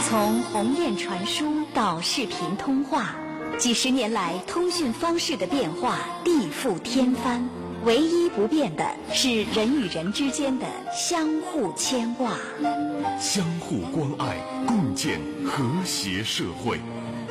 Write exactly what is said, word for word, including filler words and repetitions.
从鸿雁传书到视频通话，几十年来通讯方式的变化地覆天翻，唯一不变的是人与人之间的相互牵挂。 相互关爱，共建和谐社会。